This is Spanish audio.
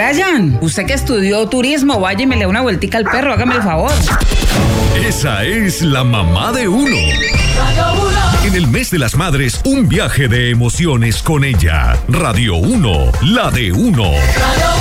Brian, usted que estudió turismo, vaya y me le dé una vueltica al perro, hágame el favor. Esa es la mamá de uno. En el mes de las madres, un viaje de emociones con ella. Radio 1, la de uno.